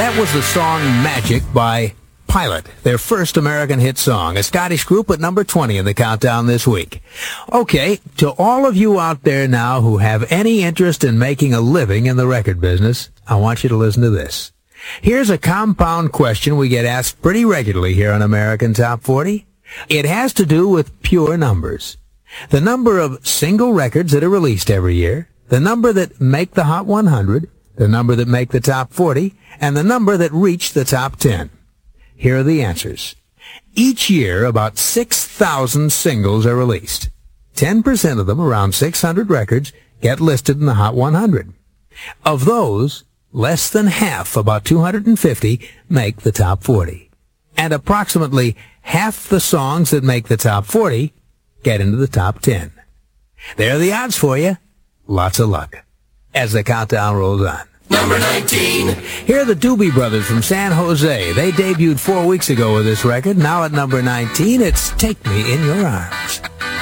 That was the song Magic by Pilot, their first American hit song, a Scottish group at number 20 in the countdown this week. Okay, to all of you out there now who have any interest in making a living in the record business, I want you to listen to this. Here's a compound question we get asked pretty regularly here on American Top 40. It has to do with pure numbers. The number of single records that are released every year, the number that make the Hot 100, the number that make the Top 40, and the number that reach the Top 10. Here are the answers. Each year, about 6,000 singles are released. 10% of them, around 600 records, get listed in the Hot 100. Of those, less than half, about 250, make the Top 40. And approximately half the songs that make the Top 40 get into the Top 10. There are the odds for you. Lots of luck as the countdown rolls on. Number 19. Here are the Doobie Brothers from San Jose. They debuted 4 weeks ago with this record. Now at number 19, it's Take Me in Your Arms.